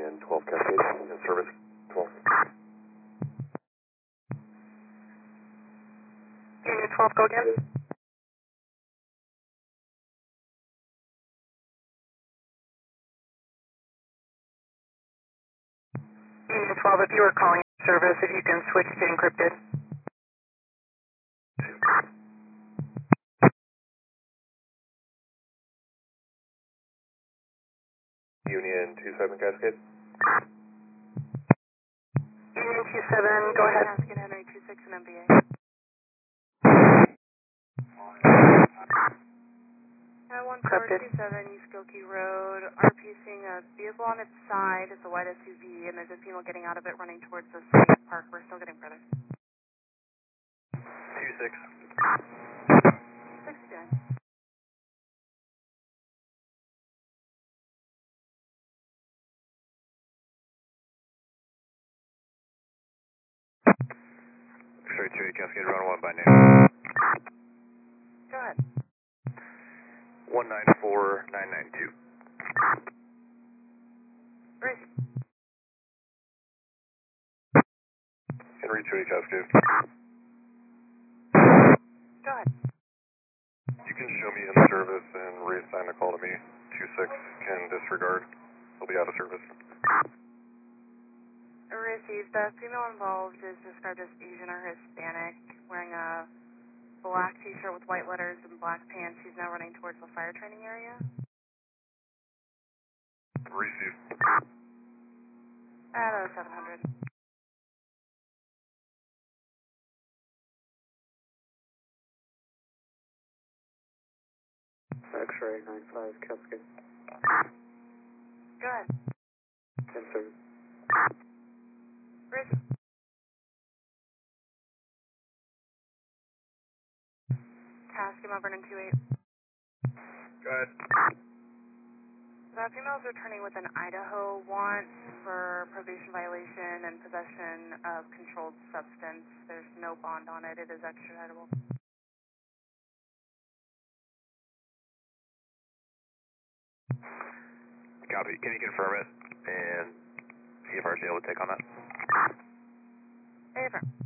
Union 12 Cascade, in service 12. Union 12, go again. Union 12, if you are calling service, if you can switch to encrypted. Union 27 Cascade. Union 27, go ahead. Cascade Henry 26 and MBA. At 1427 East Gilkey Road, RP seeing a vehicle on its side. It's a white SUV, and there's a female getting out of it running towards the skate park. We're still getting further. 26. 69. Straight to Cascade, run 1 by name. Go ahead. 194992. Where is he? Henry 2 Cascade. Go ahead. You can show me in service and reassign the call to me. 26 can disregard. He'll be out of service. Received. The female involved is described as Asian or Hispanic, wearing a black t-shirt with white letters and black pants. She's now running towards the fire training area. Receive. At 700. X-ray 95 Cascade. Go ahead. In service. Where is he? Cascade Mount Vernon 28. Go ahead. The female is returning with an Idaho warrant for probation violation and possession of controlled substance. There's no bond on it. It is extraditable. Copy. Can you confirm it and see if RCL would take on that? Affirm.